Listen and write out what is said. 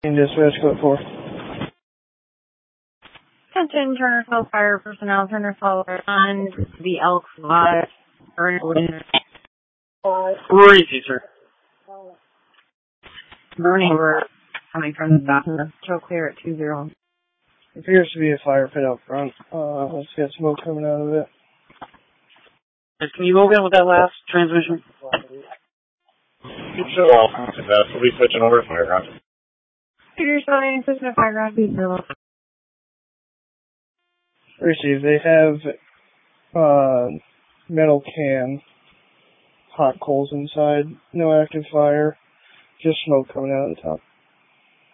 Dispatch code 4. Attention, Turnersville Fire personnel, Turnersville on the Elks Lodge. Where is he, sir? Burning, we're coming from the back. Show clear at 20. Appears to be a fire pit out front. Let's get smoke coming out of it. Can you go again with that last transmission? Keep show off. We'll be switching over to fire ground. Peter showing system fire ground people. Receive. They have metal can, hot coals inside. No active fire. Just smoke coming out of the top.